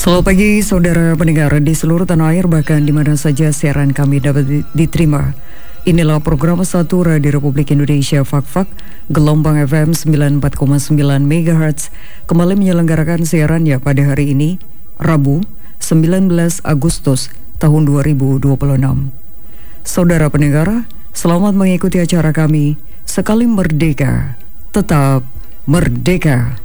Selamat pagi saudara pendengar di seluruh tanah air, bahkan di mana saja siaran kami dapat diterima. Inilah program 1 Radio Republik Indonesia Fak-Fak, gelombang FM 94,9 MHz, kembali menyelenggarakan siarannya pada hari ini, Rabu 19 Agustus tahun 2026. Saudara pendengar, selamat mengikuti acara kami, Sekali Merdeka, Tetap Merdeka.